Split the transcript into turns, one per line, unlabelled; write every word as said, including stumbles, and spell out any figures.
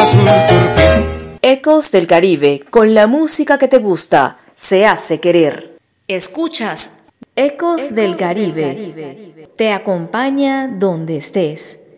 azul turquí.
Ecos del Caribe, con la música que te gusta, se hace querer. Escuchas Ecos, Ecos del Caribe. Del Caribe. Te acompaña donde estés.